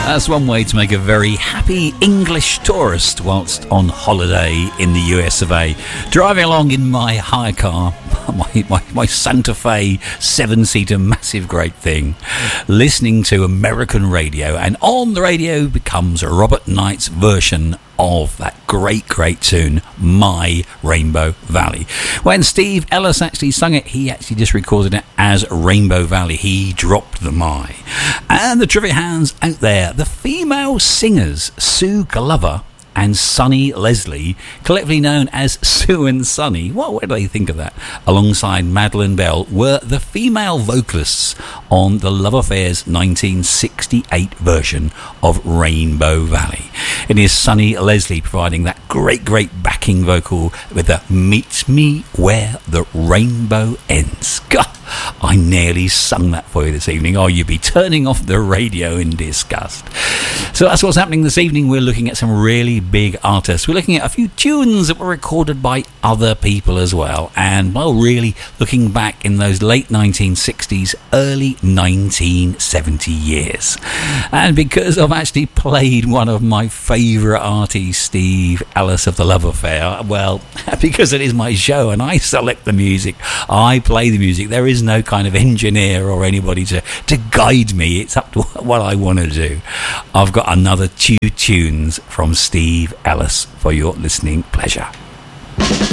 That's one way to make a very happy English tourist whilst on holiday in the US of A. Driving along in my hire car, my Santa Fe 7-seater massive great thing, listening to American radio, and on the radio becomes Robert Knight's version of that great tune, My Rainbow Valley. When Steve Ellis actually sung it, he actually just recorded it as Rainbow Valley. He dropped the my. And the trivia hands out there, the female singers Sue Glover and Sunny Leslie, collectively known as Sue and Sunny, what do they think of that? Alongside Madeline Bell, were the female vocalists on the Love Affairs 1968 version of Rainbow Valley. It is Sunny Leslie providing that great backing vocal with the Meet Me Where the Rainbow Ends. God, I nearly sung that for you this evening. Oh, you'd be turning off the radio in disgust. So that's what's happening this evening. We're looking at some really big artists. We're looking at a few tunes that were recorded by other people as well. And, well, really looking back in those late 1960s, early 1970 years. And because I've actually played one of my favourite artists, Steve Ellis of the Love Affair, well, because it is my show and I select the music, I play the music. There is no kind of engineer or anybody to guide me. It's up to what I want to do. I've got another two tunes from Steve Ellis for your listening pleasure.